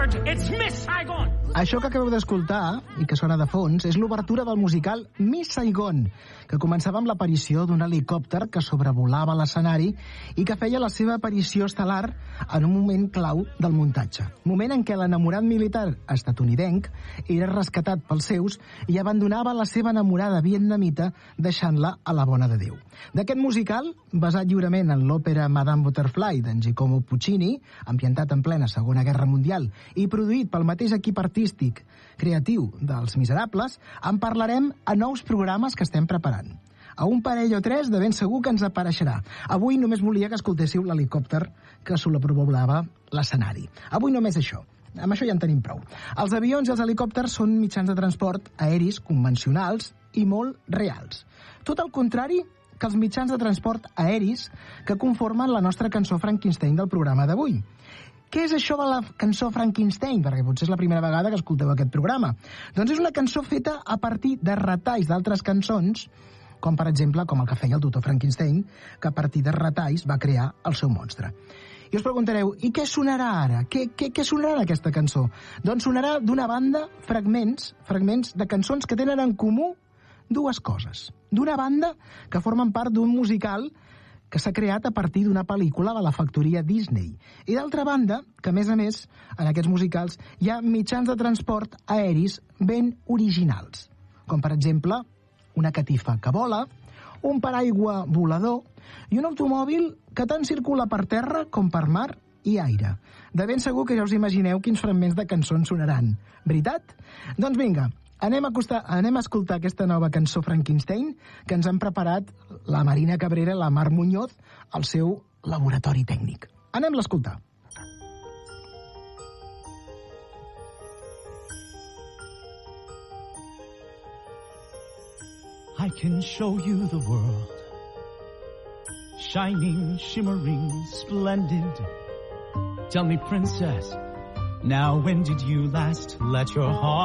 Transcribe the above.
word. It's Miss Saigon. Això que acabeu d'escoltar, i que sona de fons, és l'obertura del musical Miss Saigon, que començava amb l'aparició d'un helicòpter que sobrevolava l'escenari i que feia la seva aparició estel·lar en un moment clau del muntatge. Moment en què l'enamorat militar estatunidenc era rescatat pels seus i abandonava la seva enamorada vietnamita deixant-la a la bona de Déu. D'aquest musical, basat lliurement en l'òpera Madame Butterfly d'en Giacomo Puccini, ambientat en plena Segona Guerra Mundial i produït pel mateix equip artístic creatiu dels Miserables, en parlarem a nous programes que estem preparant. A un parell o tres de ben segur que ens apareixerà. Avui només volia que escoltéssiu l'helicòpter que sobrevolava l'escenari. Avui només això. Amb això ja en tenim prou. Els avions i els helicòpters són mitjans de transport aeris convencionals i molt reals. Tot el contrari que els mitjans de transport aeris que conformen la nostra cançó Frankenstein del programa d'avui. Què és això de la cançó Frankenstein? Perquè potser és la primera vegada que escolteu aquest programa. Doncs és una cançó feta a partir de retalls d'altres cançons, com per exemple com el que feia el doctor Frankenstein, que a partir de retalls va crear el seu monstre. I us preguntareu, i què sonarà ara? Què sonarà en aquesta cançó? Doncs sonarà d'una banda fragments de cançons que tenen en comú dues coses. D'una banda que formen part d'un musical que s'ha creat a partir d'una pel·lícula de la factoria Disney. I d'altra banda, que a més, en aquests musicals hi ha mitjans de transport aeris ben originals, com per exemple una catifa que vola, un paraigua volador i un automòbil que tant circula per terra com per mar i aire. De ben segur que ja us imagineu quins fragments de cançons sonaran. Veritat? Doncs vinga, anem a escoltar aquesta nova cançó Frankenstein que ens han preparat la Marina Cabrera i la Mar Muñoz al seu laboratori tècnic. Anem-la a escoltar. I can show you the world, shining, shimmering, splendid. Tell me, princess, now when did you last let your heart